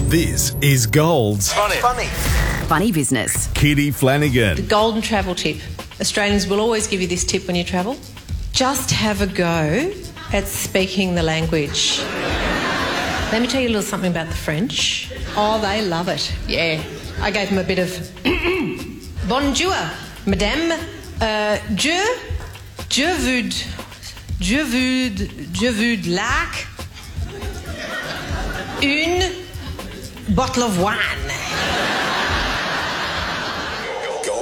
This is Gold's Funny business. Kitty Flanagan. Golden travel tip. Australians will always give you this tip when you travel. Just have a go at speaking the language. Let me tell you a little something about the French. Oh, they love it. Yeah. I gave them a bit of bonjour, madame. Je veux like une bottle of wine.